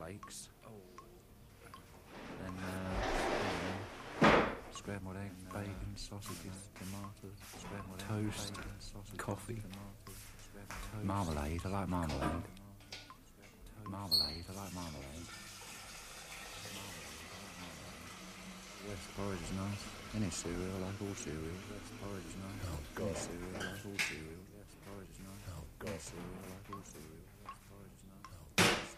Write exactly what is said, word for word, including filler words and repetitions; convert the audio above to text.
flakes. Oh. Then uh, scrambled egg, And, uh, bacon, sausages, tomatoes, scrambled toast, egg, bacon, sausages, coffee, tomatoes, toast, marmalade. I like marmalade. Marmalade. I like marmalade. Yes, porridge is nice. Any cereal, I like all cereal. Yes, porridge is nice. Oh, God. Any cereal, I like all cereal. Yes, porridge is nice. Oh, God. Any cereal, I like all cereal.